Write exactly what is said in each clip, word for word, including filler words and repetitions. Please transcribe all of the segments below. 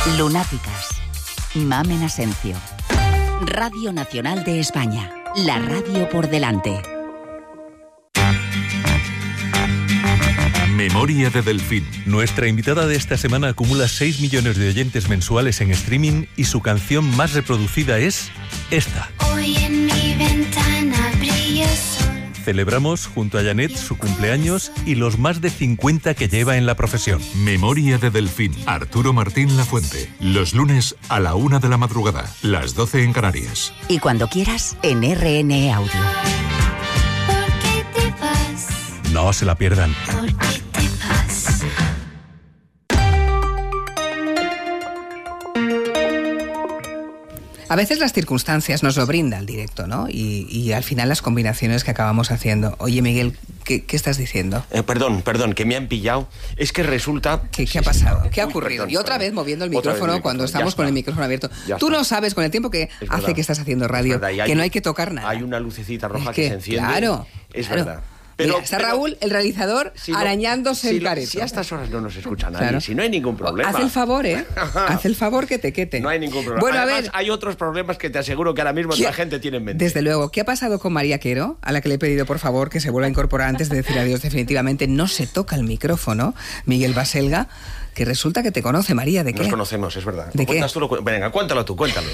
Lunáticas. Mamen Asencio. Radio Nacional de España. La radio por delante. Memoria de Delfín. Nuestra invitada de esta semana acumula seis millones de oyentes mensuales en streaming y su canción más reproducida es esta. Hoy en mi ventana brilla el sol. Celebramos junto a Janet su cumpleaños y los más de cincuenta que lleva en la profesión. Memoria de Delfín. Arturo Martín Lafuente. Los lunes a la una de la madrugada, las doce en Canarias. Y cuando quieras, en R N E Audio. ¿Por qué te vas? No se la pierdan. ¿Por qué te vas? A veces las circunstancias nos lo brinda el directo, ¿no? Y, y al final las combinaciones que acabamos haciendo. Oye, Miguel, ¿qué, qué estás diciendo? Eh, perdón, perdón, que me han pillado. Es que resulta... ¿Qué, qué ha pasado? ¿Qué ha Uy, ocurrido? perdón, y otra perdón. vez moviendo el Otra vez micrófono, el micrófono. cuando Ya estamos está. con el micrófono abierto. Ya Tú está. no sabes con el tiempo que Es hace verdad. que estás haciendo radio, Es verdad, y hay- que no hay que tocar nada. Hay una lucecita roja Es que, que, se enciende. claro, Es claro. verdad. Mira, está pero- Raúl, el realizador, si no- arañándose si el lo- careto. Si a estas horas no nos escucha nadie, Claro. si no hay ningún problema. Haz el favor, ¿eh? Haz el favor que te quete. No hay ningún problema. Bueno, Además, a ver, hay otros problemas que te aseguro que ahora mismo ¿qué- la gente tiene en mente. desde luego, ¿qué ha pasado con María Quero? A la que le he pedido, por favor, que se vuelva a incorporar antes de decir adiós definitivamente. No se toca el micrófono, Miguel Baselga, que resulta que te conoce, María. ¿De qué? Nos conocemos, es verdad. ¿De ¿Lo qué? cuentas tú, lo cu- Venga, cuéntalo tú, cuéntalo.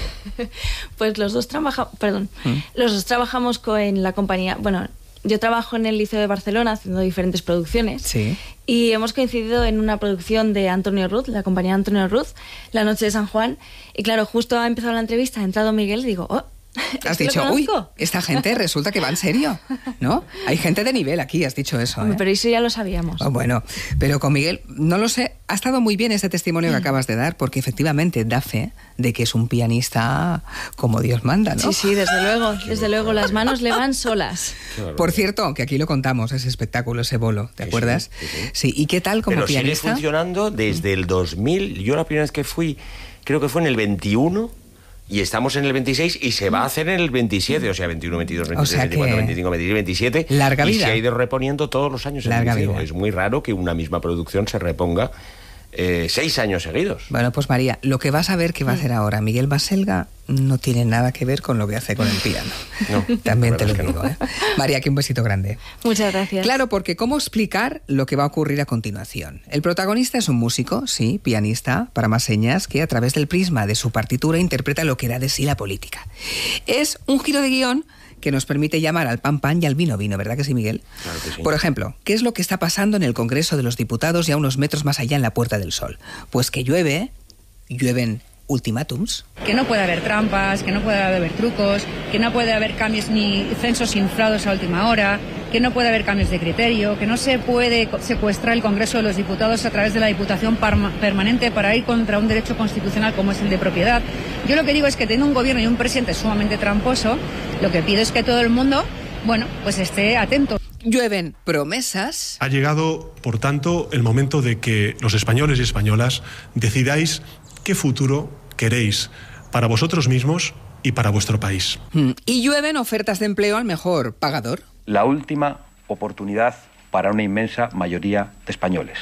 Pues los dos trabajamos, perdón, ¿Mm? los dos trabajamos con en la compañía, bueno, yo trabajo en el Liceo de Barcelona haciendo diferentes producciones. Sí. Y hemos coincidido en una producción de Antonio Ruz, la compañía Antonio Ruz, La Noche de San Juan. Y claro, justo ha empezado la entrevista, ha entrado Miguel y digo, oh, Has ¿este lo dicho, uy, conozco? esta gente resulta que va en serio, ¿no? Hay gente de nivel aquí, has dicho eso, Hombre, ¿eh? pero eso ya lo sabíamos. Oh, bueno, pero con Miguel, no lo sé, ha estado muy bien ese testimonio que acabas de dar, porque efectivamente da fe de que es un pianista como Dios manda, ¿no? Sí, sí, desde luego, desde luego, las manos le van solas. Por cierto, que aquí lo contamos, ese espectáculo, ese bolo, ¿te Sí, acuerdas? sí, sí. Sí, ¿y qué tal como Pero sigue pianista? funcionando desde el dos mil. Yo la primera vez que fui, creo que fue en el veintiuno. Y estamos en el veintiséis y se va a hacer en el veintisiete, o sea, veintiuno, veintidós, veintitrés, O sea veinticuatro, que- veinticinco, veintiséis, veintisiete. Larga y vida. se ha ido reponiendo todos los años. en Larga el liceo. vida. Es muy raro que una misma producción se reponga eh, seis años seguidos. Bueno, pues María, lo que vas a ver que va a hacer ahora Miguel Baselga no tiene nada que ver con lo que hace con el piano. No, También la te lo verdad es que digo, no. ¿eh? María, que un besito grande. Muchas gracias. Claro, porque ¿cómo explicar lo que va a ocurrir a continuación? El protagonista es un músico, sí, pianista, para más señas, que a través del prisma de su partitura interpreta lo que da de sí la política. Es un giro de guión que nos permite llamar al pan pan y al vino vino, ¿verdad que sí, Miguel? Claro que sí. Por ejemplo, ¿qué es lo que está pasando en el Congreso de los Diputados y a unos metros más allá en la Puerta del Sol? Pues que llueve, llueven ultimátums. Que no puede haber trampas, que no puede haber trucos, que no puede haber cambios ni censos inflados a última hora, que no puede haber cambios de criterio, que no se puede co- secuestrar el Congreso de los Diputados a través de la Diputación parma- Permanente para ir contra un derecho constitucional como es el de propiedad. Yo lo que digo es que teniendo un gobierno y un presidente sumamente tramposo, lo que pido es que todo el mundo, bueno, pues esté atento. Llueven promesas. Ha llegado, por tanto, el momento de que los españoles y españolas decidáis qué futuro queréis para vosotros mismos y para vuestro país. Mm, Y llueven ofertas de empleo al mejor pagador. La última oportunidad para una inmensa mayoría de españoles.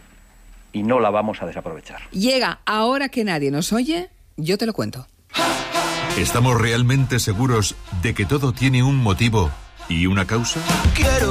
Y no la vamos a desaprovechar. Llega ahora que nadie nos oye, yo te lo cuento. ¿Estamos realmente seguros de que todo tiene un motivo y una causa? Quiero